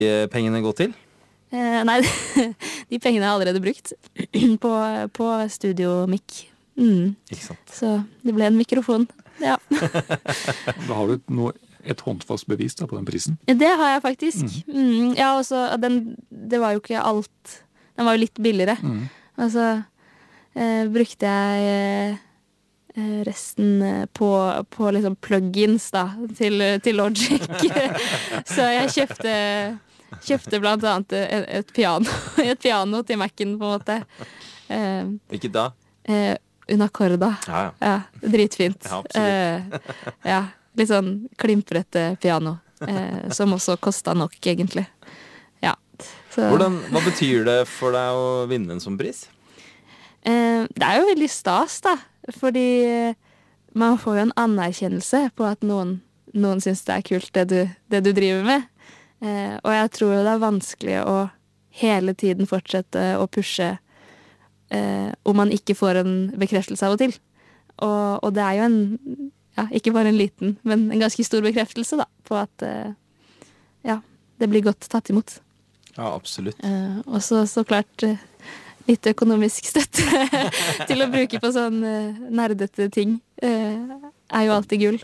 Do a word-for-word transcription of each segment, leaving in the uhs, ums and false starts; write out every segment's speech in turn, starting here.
eh, pengene gå til? Eh, nei, de pengene har jeg allerede brukt på, på studio-mic. Mm. Ikke sant. Så det ble en mikrofon, ja. Da har du noe, et håndfast bevis da, på den prisen. Det har jeg faktisk. Mm. Mm, ja, og så den, det var jo ikke alt. Den var jo litt billigere. Mm. Og så eh, brukte jeg eh, resten på, på liksom plugins da, til, til Logic. Så jeg kjøpte, kjøpte blant annet et, et piano, et piano til Mac'en på en måte. Eh, Ikke da? eh, Unacorda. Ja, ja. Ja, dritfint. Ja, absolutt. Eh, ja, litt sånn klimprete piano, eh, som også kostet nok, egentlig. Ja. Så, Hvordan, hva betyr det for deg å vinne en sånn pris? eh, det er jo veldig stas, da. Fordi man får jo en anerkjennelse på at noen, noen synes det er kult, det du, det du driver med. Eh, og jeg tror jo det er vanskelig å hele tiden fortsette å pushe eh, om man ikke får en bekreftelse av og til. Og, og det er jo en, ja, ikke bare en liten, men en ganske stor bekreftelse da, på at eh, ja, det blir godt tatt imot. Ja, absolutt. Eh, og så, så klart eh, litt økonomisk støtte til å bruke på sånn eh, nerdete ting eh, er jo alltid gull.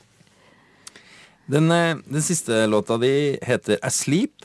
Den, eh, den siste låta di heter Asleep,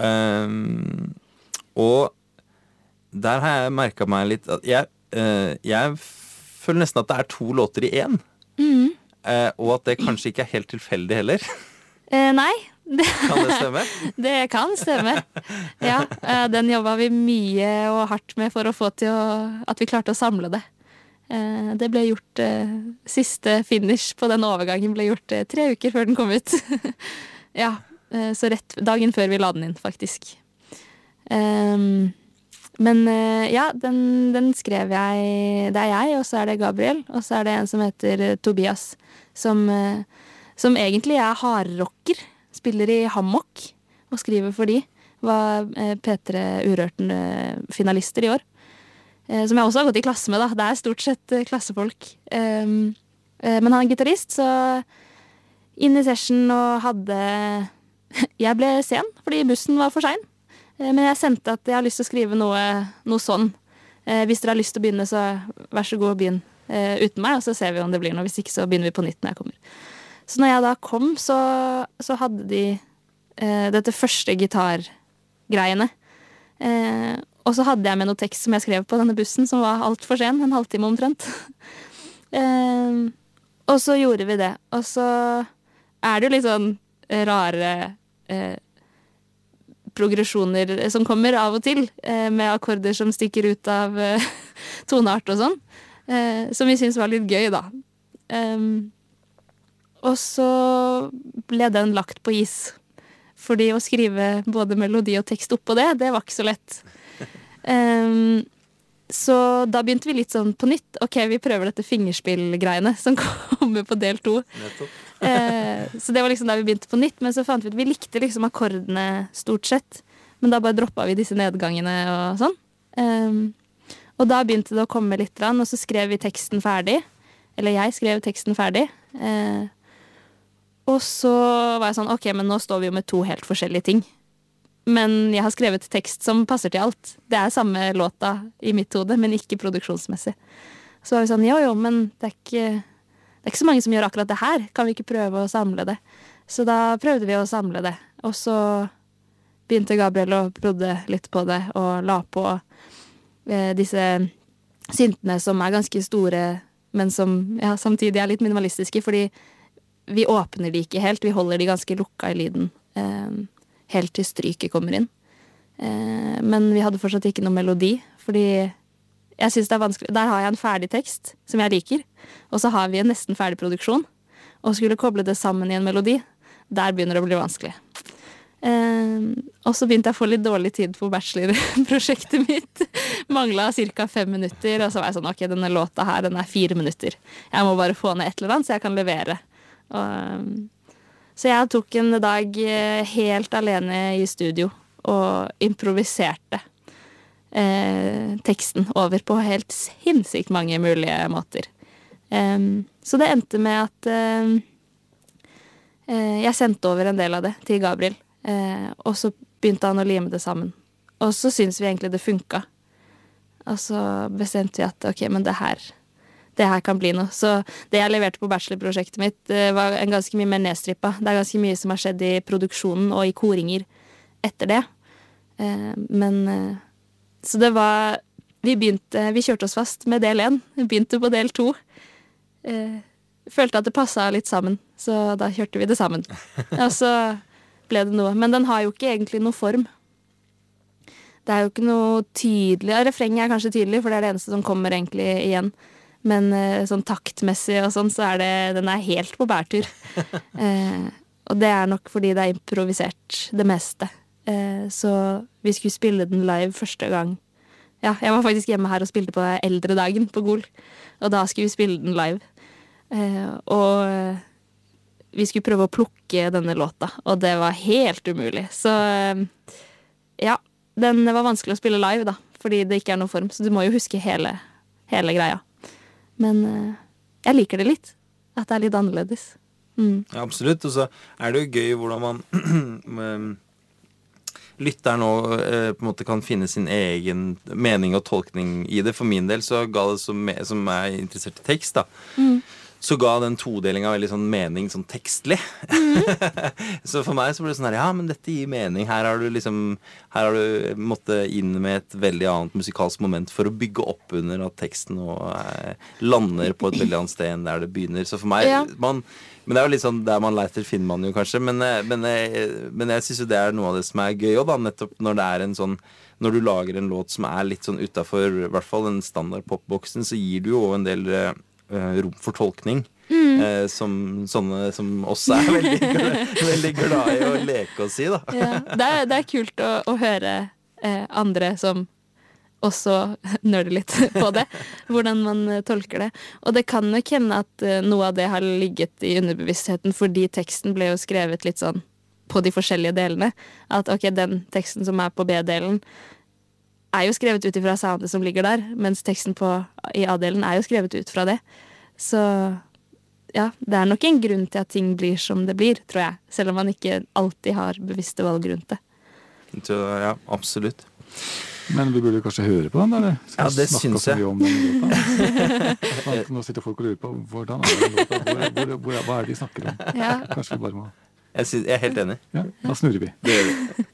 um, og der har jeg merket meg litt at jeg, eh, jeg føler nesten at det er to låter i en, Mm. eh, og at det kanskje ikke er helt tilfeldig heller. Eh, nei, det, Kan det stemme? det kan stemme. Ja, eh, den jobbet vi mye og hardt med for å få til å, at vi klarte å samle det. Eh, det ble gjort, eh, siste finish på den overgangen ble gjort eh, tre uker før den kom ut. Ja, eh, så rett dagen før vi la den inn, faktisk. Um, men eh, ja, den, den skrev jeg, det er jeg, og så er det Gabriel, og så er det en som heter eh, Tobias, som, eh, som egentlig er hardrocker, spiller i Hammock, og skriver for de, var eh, P tre Urørten eh, finalister i år. Eh, som jeg også har gått i klasse med, da. Det er stort sett eh, klassefolk. Um, eh, men han er gitarist, så inn i session og hadde Jeg ble sen, fordi bussen var for sein. Eh, men jeg sendte at jeg har lyst til å skrive noe, noe sånn. Eh, hvis dere har lyst til å begynne, så vær så god, begynn eh, uten meg, og så ser vi om det blir noe. Hvis ikke, så begynner vi på nytt når jeg kommer. Så når jeg da kom, så, så hadde de eh, dette første gitargreiene. Eh, og så hadde jeg med noe tekst som jeg skrev på denne bussen, som var alt for sen, en halvtime omtrent. eh, og så gjorde vi det. Og så er det jo litt sånn rare eh, progresjoner som kommer av og til, eh, med akkorder som stikker ut av eh, toneart og sånn, eh, som vi synes var litt gøy, da. Um, og så ble den lagt på is, fordi å skrive både melodi og tekst oppå det, det var ikke så lett. Um, så da begynte vi litt sånn på nytt. Ok, vi prøver dette fingerspill-greiene som kommer på del to. Eh, så det var liksom da vi begynte på nytt, men så fant vi at vi likte liksom akkordene stort sett, men da bare droppet vi disse nedgangene og sånn. Um, og da begynte det å komme litt, og så skrev vi teksten ferdig, eller jeg skrev teksten ferdig, eh, og så var jeg sånn, ok, men nå står vi jo med to helt forskjellige ting. Men jeg har skrevet tekst som passer til alt. Det er samme låta i mitt hode, men ikke produksjonsmessig. Så var vi sånn, jo jo, men det er ikke, det er ikke så mange som gjør akkurat det her. Kan vi ikke prøve å samle det? Så da prøvde vi å samle det. Og så begynte Gabriel å prodde litt på det, og la på eh, disse syntene som er ganske store, men som ja, samtidig er litt minimalistiske, fordi vi åpner de ikke helt, vi holder de ganske lukka i lyden. Eh, helt til stryket kommer inn. Eh, men vi hadde fortsatt ikke noe melodi, fordi jeg synes det er vanskelig. Der har jeg en ferdig tekst, som jeg liker, og så har vi en nesten ferdig produksjon, og skulle koble det sammen i en melodi. Der begynner det å bli vanskelig. Eh, og så begynte jeg å få litt dårlig tid på bachelorprosjektet mitt. Manglet cirka fem minutter, og så var jeg sånn, ok, denne låta her, den er fire minutter. Jeg må bare få ned et eller annet, så jeg kan levere. Og så jeg tok en dag helt alene i studio og improviserte eh, teksten over på helt sinnssykt mange mulige måter. Um, så det endte med at eh, jeg sendte over en del av det til Gabriel, eh, og så begynte han å lime det sammen. Og så syntes vi egentlig det funka. Og så bestemte vi at ok, men det her, det her kan bli noe. Så det jeg leverte på bachelorprosjektet mitt, det var en ganske mye mer nedstrippa. Det er ganske mye som har skjedd i produksjonen og i koringer etter det. Eh, men eh, så det var vi begynte, vi kjørte oss fast med del én. Vi begynte på del to. Eh, følte at det passet litt sammen, så da kjørte vi det sammen. Og så ble det noe. Men den har jo ikke egentlig noe form. Det er jo ikke noe tydelig. Ja, refrenget er kanskje tydelig, for det er det eneste som kommer egentlig igjen. Men eh, sånn taktmessig og sånn, så er det, den er helt på bærtur. Eh, og det er nok fordi det er improvisert det meste. Eh, så vi skulle spille den live første gang. Ja, jeg var faktisk hjemme her og spilte på eldre dagen på Gol. Og da skulle vi spille den live. Eh, og vi skulle prøve å plukke denne låta, og det var helt umulig. Så eh, ja, den var vanskelig å spille live da, fordi det ikke er noen form. Så du må jo huske hele, hele greia. Men eh, jeg liker det litt. At det er litt annerledes. Mm. Ja, absolutt. Og så er det jo gøy hvordan man lytteren nå eh, på en måte kan finne sin egen mening og tolkning i det. For min del så ga det som, som er interessert i tekst da, mm. så ga den todelingen veldig sånn mening sånn tekstlig. Mm. Så for meg så ble det sånn her, ja, men dette gir mening. Her har du liksom, her har du måttet inn med et veldig annet musikalsk moment for å bygge opp under at teksten nå eh, lander på et veldig annet sted enn der det begynner. Så for meg, ja. man Men det er jo litt sånn, der man leiter finner man jo kanskje, men, men, men jeg synes jo det er noe av det som er gøy også da, nettopp når det er en sånn, når du lager en låt som er litt sånn utenfor, i hvert fall den standard popboksen, så gir du jo en del uh, rom for tolkning, mm. uh, som sånne som også er veldig, veldig glad i å leke og si da. Ja, det, er, det er kult å, å høre uh, andre som også nøler litt på det, hvordan man tolker det. Og det kan nok hende at noe av det har ligget i underbevisstheten, fordi teksten ble jo skrevet litt sånn på de forskjellige delene. At ok, den teksten som er på B-delen er jo skrevet ut ifra soundet som ligger der, mens teksten på, i A-delen er jo skrevet ut fra det. Så ja, det er nok en grunn til at ting blir som det blir, tror jeg. Selv om man ikke alltid har bevisste valg rundt det. Så, ja, absolutt. Men vi burde kanskje høre på den, eller? Skal ja, det syns jeg. Om den låta? Nå sitter folk og lurer på hvordan er den låta? Hvor, hvor, hvor, hva er det de snakker om? Ja. Kanskje vi bare må... Jeg, synes, jeg er helt enig. Ja, da snurrer vi. Det gjør vi.